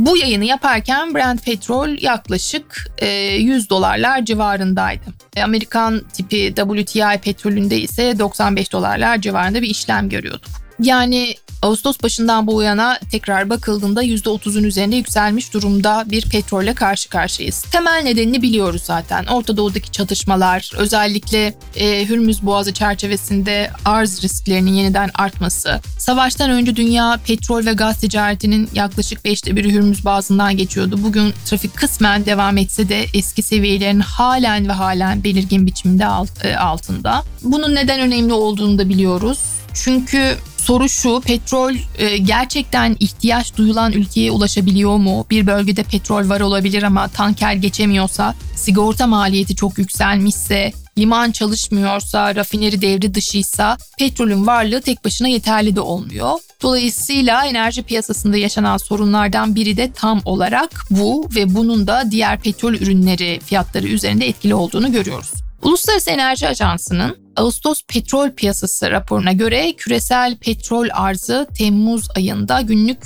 Bu yayını yaparken Brent petrol yaklaşık $100 civarındaydı. Amerikan tipi WTI petrolünde ise $95 civarında bir işlem görüyorduk. Yani Ağustos başından bu yana tekrar bakıldığında %30'un üzerinde yükselmiş durumda bir petrolle karşı karşıyayız. Temel nedenini biliyoruz zaten. Orta Doğu'daki çatışmalar, özellikle Hürmüz Boğazı çerçevesinde arz risklerinin yeniden artması. Savaştan önce dünya petrol ve gaz ticaretinin yaklaşık 1/5'i Hürmüz Boğazı'ndan geçiyordu. Bugün trafik kısmen devam etse de eski seviyelerin halen belirgin biçimde altında. Bunun neden önemli olduğunu da biliyoruz. Çünkü soru şu, petrol gerçekten ihtiyaç duyulan ülkeye ulaşabiliyor mu? Bir bölgede petrol var olabilir ama tanker geçemiyorsa, sigorta maliyeti çok yükselmişse, liman çalışmıyorsa, rafineri devre dışıysa petrolün varlığı tek başına yeterli de olmuyor. Dolayısıyla enerji piyasasında yaşanan sorunlardan biri de tam olarak bu ve bunun da diğer petrol ürünleri fiyatları üzerinde etkili olduğunu görüyoruz. Uluslararası Enerji Ajansı'nın Ağustos petrol piyasası raporuna göre küresel petrol arzı Temmuz ayında günlük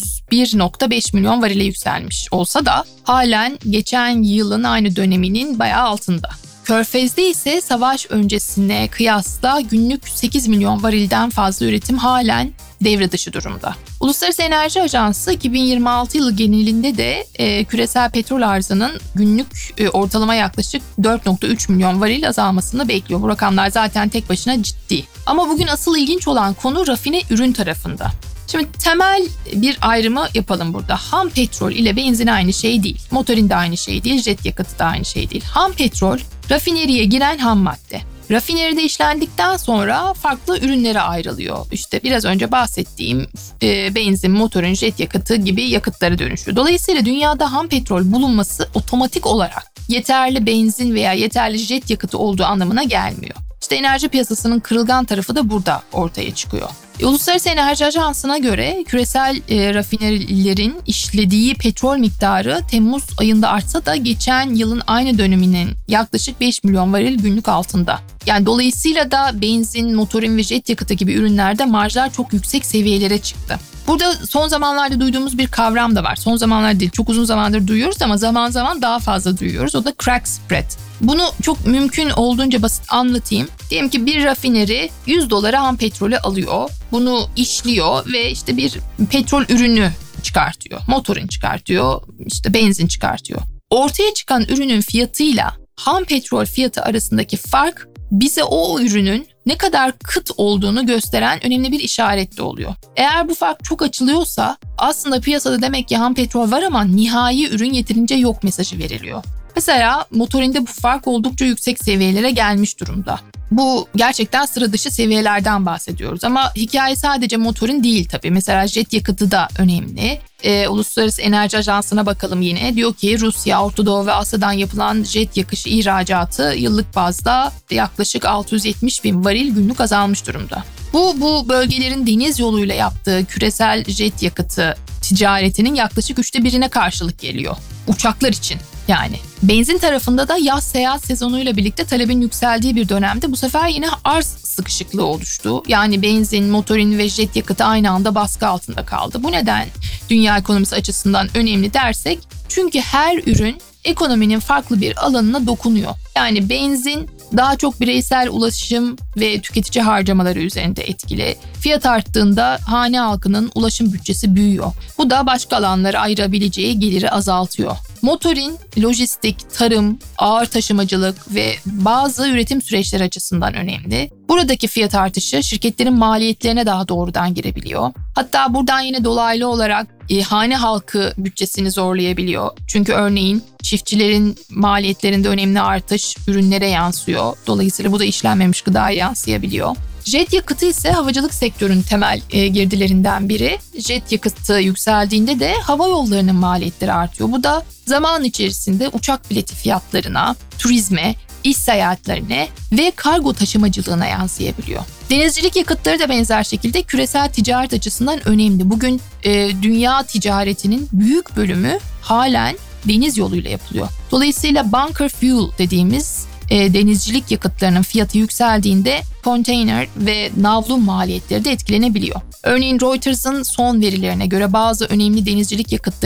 101,5 milyon varile yükselmiş olsa da halen geçen yılın aynı döneminin bayağı altında. Körfez'de ise savaş öncesine kıyasla günlük 8 milyon varilden fazla üretim halen devre dışı durumda. Uluslararası Enerji Ajansı 2026 yılı genelinde de küresel petrol arzının günlük ortalama yaklaşık 4,3 milyon varil azalmasını bekliyor. Bu rakamlar zaten tek başına ciddi. Ama bugün asıl ilginç olan konu rafine ürün tarafında. Şimdi temel bir ayrımı yapalım burada. Ham petrol ile benzin aynı şey değil. Motorin de aynı şey değil, jet yakıtı da aynı şey değil. Ham petrol rafineriye giren ham madde. Rafineride işlendikten sonra farklı ürünlere ayrılıyor. İşte biraz önce bahsettiğim benzin, motorin, jet yakıtı gibi yakıtlara dönüşüyor. Dolayısıyla dünyada ham petrol bulunması otomatik olarak yeterli benzin veya yeterli jet yakıtı olduğu anlamına gelmiyor. İşte enerji piyasasının kırılgan tarafı da burada ortaya çıkıyor. Uluslararası Enerji Ajansı'na göre küresel rafinerilerin işlediği petrol miktarı Temmuz ayında artsa da geçen yılın aynı döneminin yaklaşık 5 milyon varil günlük altında. Yani dolayısıyla da benzin, motorin ve jet yakıtı gibi ürünlerde marjlar çok yüksek seviyelere çıktı. Burada son zamanlarda duyduğumuz bir kavram da var. Son zamanlar değil, çok uzun zamandır duyuyoruz ama zaman zaman daha fazla duyuyoruz. O da crack spread. Bunu çok mümkün olduğunca basit anlatayım. Diyelim ki bir rafineri $100 ham petrolü alıyor. Bunu işliyor ve işte bir petrol ürünü çıkartıyor. Motorin çıkartıyor, işte benzin çıkartıyor. Ortaya çıkan ürünün fiyatıyla ham petrol fiyatı arasındaki fark bize o ürünün ne kadar kıt olduğunu gösteren önemli bir işaret de oluyor. Eğer bu fark çok açılıyorsa aslında piyasada demek ki ham petrol var ama nihai ürün yeterince yok mesajı veriliyor. Mesela motorinde bu fark oldukça yüksek seviyelere gelmiş durumda. Bu gerçekten sıra dışı seviyelerden bahsediyoruz ama hikaye sadece motorin değil tabii. Mesela jet yakıtı da önemli. Uluslararası Enerji Ajansı'na bakalım yine. Diyor ki Rusya, Orta Doğu ve Asya'dan yapılan jet yakışı ihracatı yıllık bazda yaklaşık 670 bin varil günlük azalmış durumda. Bu bölgelerin deniz yoluyla yaptığı küresel jet yakıtı ticaretinin yaklaşık 1/3'üne karşılık geliyor. Uçaklar için. Yani benzin tarafında da yaz seyahat sezonuyla birlikte talebin yükseldiği bir dönemde bu sefer yine arz sıkışıklığı oluştu. Yani benzin, motorin ve jet yakıtı aynı anda baskı altında kaldı. Bu neden dünya ekonomisi açısından önemli dersek, çünkü her ürün ekonominin farklı bir alanına dokunuyor. Yani benzin daha çok bireysel ulaşım ve tüketici harcamaları üzerinde etkili. Fiyat arttığında hane halkının ulaşım bütçesi büyüyor. Bu da başka alanlara ayırabileceği geliri azaltıyor. Motorin, lojistik, tarım, ağır taşımacılık ve bazı üretim süreçleri açısından önemli. Buradaki fiyat artışı şirketlerin maliyetlerine daha doğrudan girebiliyor. Hatta buradan yine dolaylı olarak hane halkı bütçesini zorlayabiliyor. Çünkü örneğin çiftçilerin maliyetlerinde önemli artış ürünlere yansıyor. Dolayısıyla bu da işlenmemiş gıdaya yansıyabiliyor. Jet yakıtı ise havacılık sektörünün temel girdilerinden biri. Jet yakıtı yükseldiğinde de hava yollarının maliyetleri artıyor. Bu da zaman içerisinde uçak bileti fiyatlarına, turizme, iş seyahatlerine ve kargo taşımacılığına yansıyabiliyor. Denizcilik yakıtları da benzer şekilde küresel ticaret açısından önemli. Bugün dünya ticaretinin büyük bölümü halen deniz yoluyla yapılıyor. Dolayısıyla bunker fuel dediğimiz denizcilik yakıtlarının fiyatı yükseldiğinde konteyner ve navlun maliyetleri de etkilenebiliyor. Örneğin Reuters'ın son verilerine göre bazı önemli denizcilik yakıtları